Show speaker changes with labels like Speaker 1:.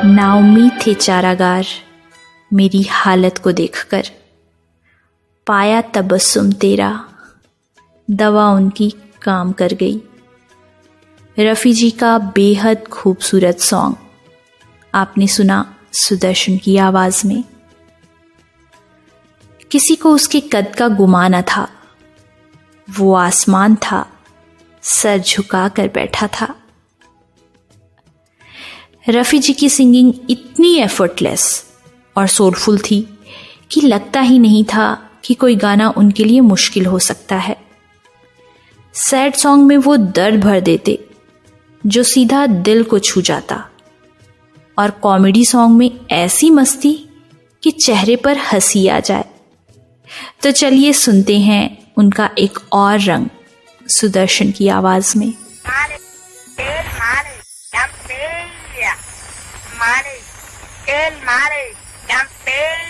Speaker 1: नाउम्मीद थे चारागार मेरी हालत को देखकर, पाया तबस्सुम तेरा, दवा उनकी काम कर गई। रफ़ी जी का बेहद खूबसूरत सॉन्ग आपने सुना सुदर्शन की आवाज में। किसी को उसके कद का गुमा न था, वो आसमान था, सर झुका कर बैठा था। रफ़ी जी की सिंगिंग इतनी एफर्टलेस और सोलफुल थी कि लगता ही नहीं था कि कोई गाना उनके लिए मुश्किल हो सकता है। सैड सॉन्ग में वो दर्द भर देते जो सीधा दिल को छू जाता, और कॉमेडी सॉन्ग में ऐसी मस्ती कि चेहरे पर हंसी आ जाए। तो चलिए सुनते हैं उनका एक और रंग सुदर्शन की आवाज में।
Speaker 2: Mare, el mare, campeón.